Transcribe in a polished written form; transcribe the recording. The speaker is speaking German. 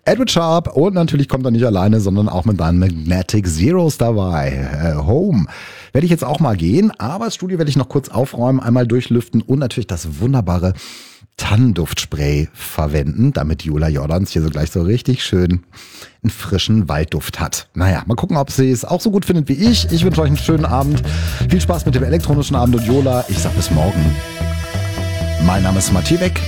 Edward Sharp und natürlich kommt er nicht alleine, sondern auch mit seinen Magnetic Zeros dabei. Home werde ich jetzt auch mal gehen, aber das Studio werde ich noch kurz aufräumen, einmal durchlüften und natürlich das wunderbare Tannenduftspray verwenden, damit Julia Jordans hier so gleich so richtig schön einen frischen Waldduft hat. Naja, mal gucken, ob sie es auch so gut findet wie ich. Ich wünsche euch einen schönen Abend. Viel Spaß mit dem elektronischen Abend und Jola. Ich sag bis morgen. Mein Name ist Matthieu Beck.